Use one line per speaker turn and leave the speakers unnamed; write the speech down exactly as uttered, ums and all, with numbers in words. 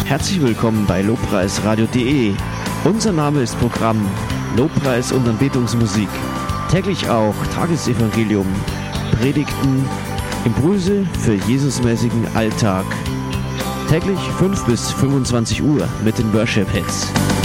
Herzlich willkommen bei lobpreisradio punkt de. Unser Name ist Programm Lobpreis und Anbetungsmusik. Täglich auch Tagesevangelium, Predigten, Impulse für Jesusmäßigen Alltag. Täglich fünf bis fünfundzwanzig Uhr mit den Worship Hits.